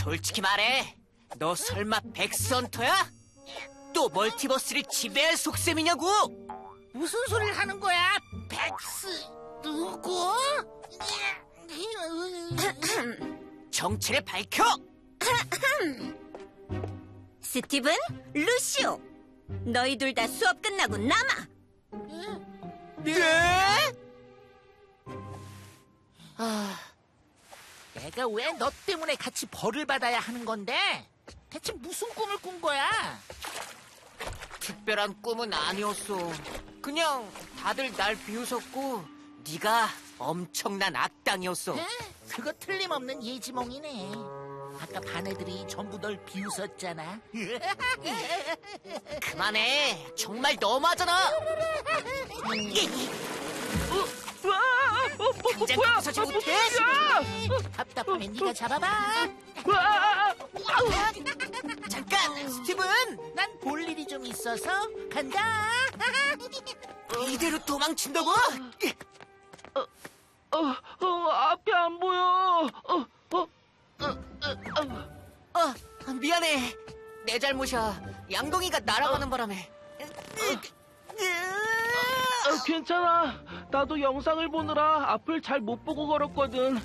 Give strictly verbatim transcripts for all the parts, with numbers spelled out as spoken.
솔직히 말해, 너 설마 백스헌터야? 또 멀티버스를 지배할 속셈이냐고? 무슨 소리를 하는 거야? 백스 누구? 정체를 밝혀! 스티븐, 루시오, 너희 둘 다 수업 끝나고 남아. 네? 아, 내가 왜 너 때문에 같이 벌을 받아야 하는 건데? 대체 무슨 꿈을 꾼 거야? 특별한 꿈은 아니었어. 그냥 다들 날 비웃었고 네가 엄청난 악당이었어. 에? 그거 틀림없는 예지몽이네. 아까 반 애들이 전부 널 비웃었잖아. 그만해. 정말 너무하잖아. 당장 벗어지 못해. 답답하면 네가 잡아봐. 잠깐, 스티븐. 난 볼 일이 좀 있어서 간다. 이대로 도망친다고? 어, 어, 앞이 안 보여. 어, 어, 어, 미안해. 내 잘못이야. 양동이가 날아가는 바람에. 어, 괜찮아. 나도 영상을 보느라 앞을 잘 못 보고 걸었거든.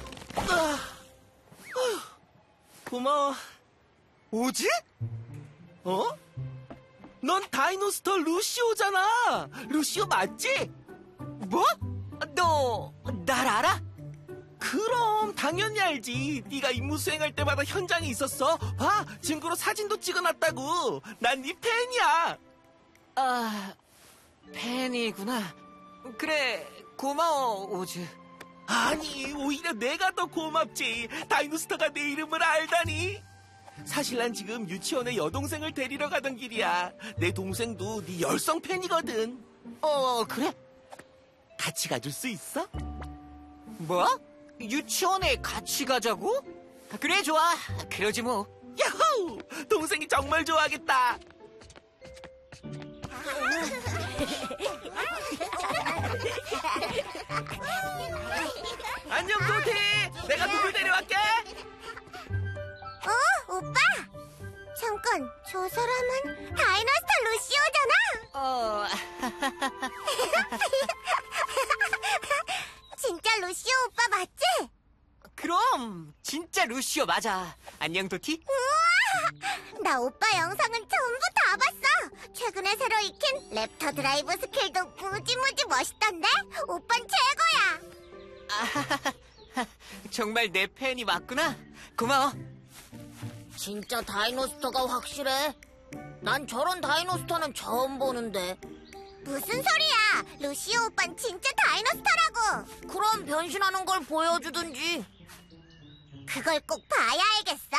고마워. 오지? 어? 넌 다이노스터 루시오잖아. 루시오 맞지? 뭐? 너 날 알아? 그럼 당연히 알지. 네가 임무 수행할 때마다 현장에 있었어. 봐, 증거로 사진도 찍어놨다고. 난 네 팬이야. 아, 팬이구나. 그래, 고마워, 오즈. 아니, 오히려 내가 더 고맙지. 다이노스터가 내 이름을 알다니. 사실 난 지금 유치원에 여동생을 데리러 가던 길이야. 내 동생도 네 열성 팬이거든. 어, 그래? 같이 가줄 수 있어? 뭐? 유치원에 같이 가자고? 그래, 좋아. 그러지 뭐. 야호! 동생이 정말 좋아하겠다. 안녕, 도티. 내가 누굴 데려갈게. 어, 오빠! 잠깐, 저 사람은 다이노스터 루시오잖아! 어, 진짜 루시오 오빠 맞지? 그럼 진짜 루시오 맞아. 안녕, 도티. 우와! 나 오빠 영상은 전부 다 봤어! 최근에 새로 익힌 랩터 드라이브 스킬도 무지무지 멋있던데? 오빤 최고야! 아, 정말 내 팬이 맞구나. 고마워. 진짜 다이노스터가 확실해. 난 저런 다이노스터는 처음 보는데. 무슨 소리야? 루시오 오빤 진짜 다이노스터라고. 그럼 변신하는 걸 보여주든지. 그걸 꼭 봐야 알겠어?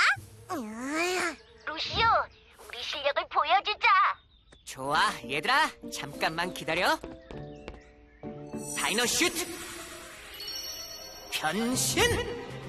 루시오, 우리 실력을 보여주자. 좋아, 얘들아. 잠깐만 기다려. 다이노 슈트! 변신!